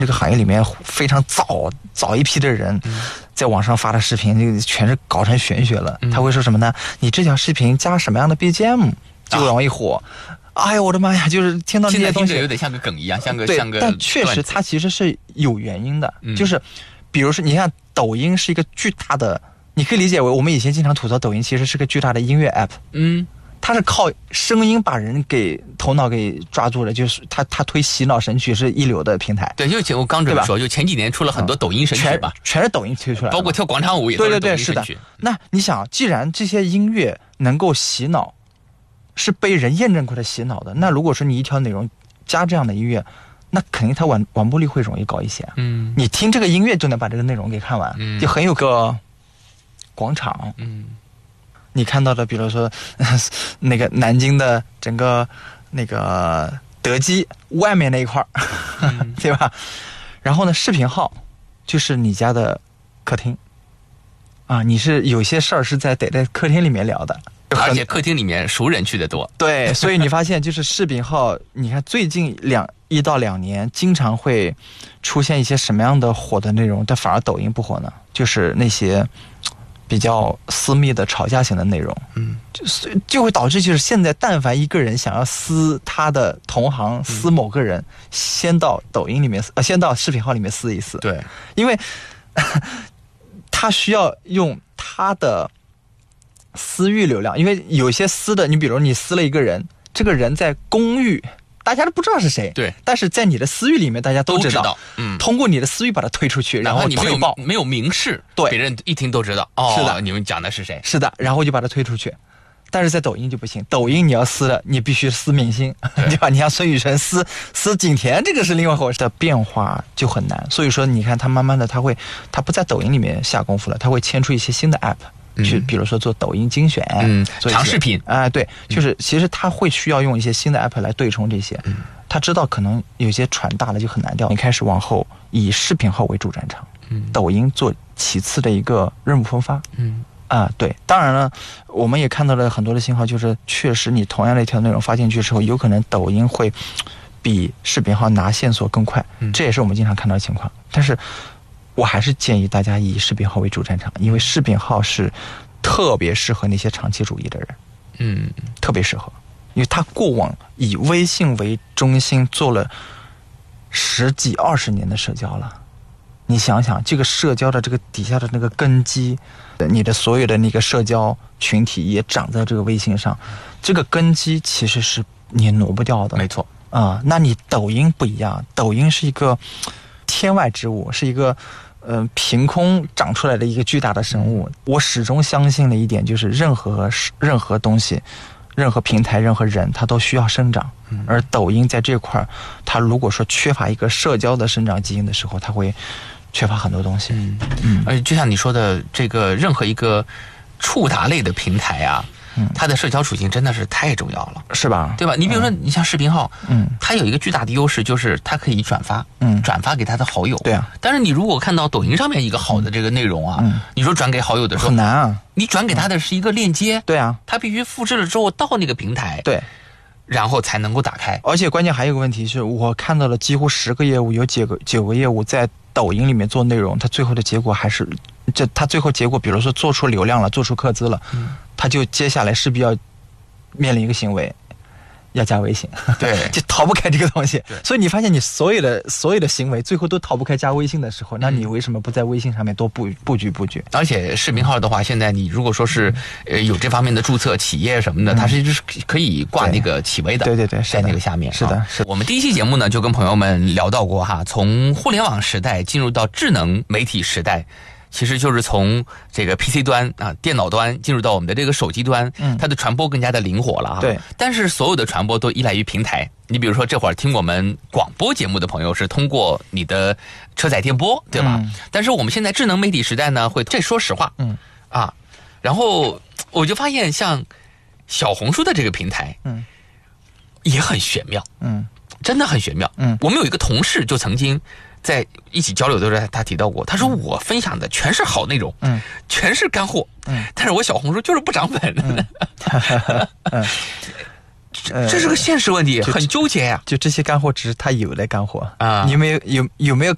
这个行业里面非常早一批的人，在网上发的视频，这个全是搞成玄学了。他会说什么呢？你这条视频加什么样的 BGM 就容易火。哎呀，我的妈呀！就是听到这些东西， 有点像个梗一样，像个。 但确实它其实是有原因的，就是比如说，你看抖音是一个巨大的，你可以理解为我们以前经常吐槽抖音其实是个巨大的音乐 app。它是靠声音把人给头脑给抓住了，就是它推洗脑神曲是一流的平台。 对，就我刚准备说，就前几年出了很多抖音神曲吧， 全是抖音推出来的， 包括跳广场舞也都是抖音神曲。 是的。那你想，既然这些音乐能够洗脑，是被人验证过的洗脑的，那如果说你一条内容加这样的音乐，那肯定它完播率会容易高一些。你听这个音乐就能把这个内容给看完，就很有个广场。你看到的，比如说那个南京的整个那个德基外面那一块对吧？然后呢，视频号就是你家的客厅啊，你是有些事儿是得在客厅里面聊的， 而且客厅里面熟人去的多。 对，所以你发现就是视频号，你看最近1到2年，经常会出现一些什么样的火的内容，但反而抖音不火呢？就是那些比较私密的吵架型的内容，就会导致就是现在但凡一个人想要撕他的同行，撕某个人，先到抖音里面先到视频号里面撕一撕。 对， 因为他需要用他的私域流量，因为有些撕的，你比如你撕了一个人，这个人在公域大家都不知道是谁， 对， 但是在你的私域里面大家都知道，通过你的私域把它推出去，然后你没有明示， 对， 别人一听都知道，是的，你们讲的是谁？ 是的，然后就把它推出去。但是在抖音就不行，抖音你要撕了，你必须撕明星，对吧？你像孙雨晨撕景甜，这个是另外一回事，的变化就很难。所以说，你看他慢慢的，他不在抖音里面下功夫了，他会牵出一些新的 app。去比如说做抖音精选， 长视频对，就是其实他会需要用一些新的 app 来对冲这些，他知道可能有些船大了就很难掉，你开始往后以视频号为主战场，抖音做其次的一个任务分发，对，当然了，我们也看到了很多的信号，就是确实你同样的一条内容发进去之后，有可能抖音会比视频号拿线索更快，这也是我们经常看到的情况，但是我还是建议大家以视频号为主战场，因为视频号是特别适合那些长期主义的人，特别适合，因为他过往以微信为中心做了10几20年的社交了，你想想这个社交的这个底下的那个根基，你的所有的那个社交群体也长在这个微信上，这个根基其实是你挪不掉的， 没错那你抖音不一样，抖音是一个天外之物，是一个凭空长出来的一个巨大的生物。我始终相信的一点就是任何东西，任何平台，任何人，它都需要生长。而抖音在这块，它如果说缺乏一个社交的生长基因的时候，它会缺乏很多东西。 而且就像你说的，这个任何一个触达类的平台啊，它的社交属性真的是太重要了， 是吧？ 对吧？你比如说，你像视频号，它有一个巨大的优势，就是它可以转发，转发给他的好友。 对啊。 但是你如果看到抖音上面一个好的这个内容啊，你说转给好友的时候很难啊。 你转给他的是一个链接， 对啊， 他必须复制了之后到那个平台， 对， 然后才能够打开。 而且关键还有一个问题是，我看到了几乎10个业务，有9个业务在抖音里面做内容，他最后的结果还是，他最后结果，比如说做出流量了，做出客资了，他就接下来势必要面临一个行为，要加微信， 对， 就逃不开这个东西。所以你发现你所有的行为最后都逃不开加微信的时候，那你为什么不在微信上面多布局？ 而且视频号的话，现在你如果说是有这方面的注册企业什么的，它是可以挂那个企微的， 对， 在那个下面。 是的。 我们第一期节目呢，就跟朋友们聊到过哈，从互联网时代进入到智能媒体时代。其实就是从这个 PC 端啊，电脑端进入到我们的这个手机端，它的传播更加的灵活了哈。 对。 但是所有的传播都依赖于平台。你比如说这会儿听我们广播节目的朋友是通过你的车载电波，对吧？但是我们现在智能媒体时代呢，这说实话，然后我就发现像小红书的这个平台，也很玄妙，真的很玄妙。我们有一个同事就曾经在一起交流的时候，他提到过，他说我分享的全是好内容，全是干货，但是我小红书就是不涨粉。这是个现实问题，很纠结呀。 就这些干货只是他有的干货啊，你有没有